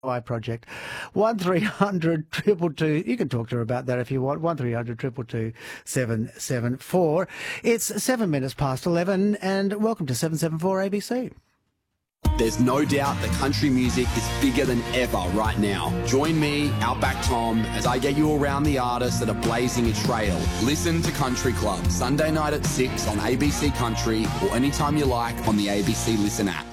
Project. 1300 222. You can talk to her about that if you want. 1300 222 774. It's 7 minutes past 11, and welcome to 774 ABC. There's no doubt that country music is bigger than ever right now. Join me, Outback Tom, as I get you around the artists that are blazing a trail. Listen to Country Club, Sunday night at 6 on ABC Country, or anytime you like on the ABC Listen app.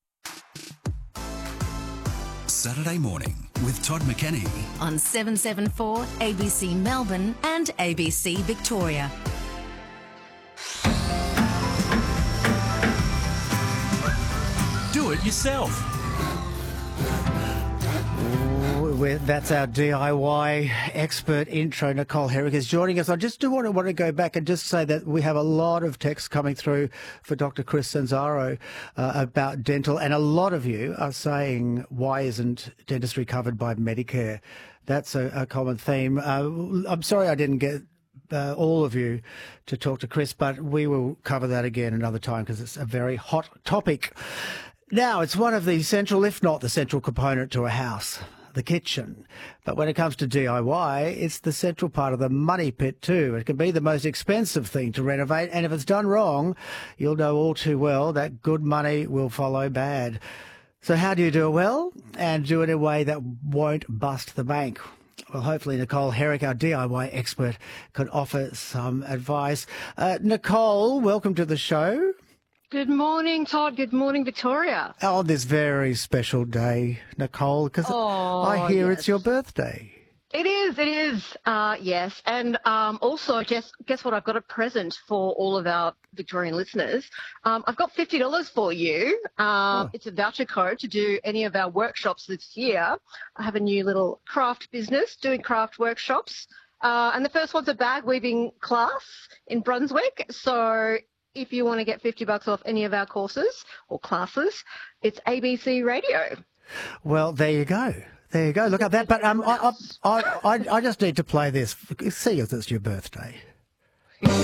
Saturday morning with Todd McKenney on 774 ABC Melbourne and ABC Victoria. Do it yourself. That's our DIY expert intro. Nicole Herrick is joining us. I just do want to go back and just say that we have a lot of texts coming through for Dr. Chris Sanzaro about dental, and a lot of you are saying, why isn't dentistry covered by Medicare? That's a common theme. I'm sorry I didn't get all of you to talk to Chris, but we will cover that again another time because it's a very hot topic. Now, it's one of the central, if not the central component to a house, the kitchen. But when it comes to DIY, it's the central part of the money pit too. It can be the most expensive thing to renovate, and if it's done wrong, you'll know all too well that good money will follow bad. So how do you do it well and do it in a way that won't bust the bank? Well, hopefully Nicole Herrick, our DIY expert, could offer some advice. Nicole, welcome to the show. Good morning, Todd. Good morning, Victoria. On this very special day, Nicole, because I hear it's your birthday. It is. Yes. And also, guess what? I've got a present for all of our Victorian listeners. I've got $50 for you. It's a voucher code to do any of our workshops this year. I have a new little craft business doing craft workshops. And the first one's a bag weaving class in Brunswick. So if you want to get $50 off any of our courses or classes, it's ABC Radio. Well, there you go. There you go. Look at that. But I just need to play this. See if it's your birthday.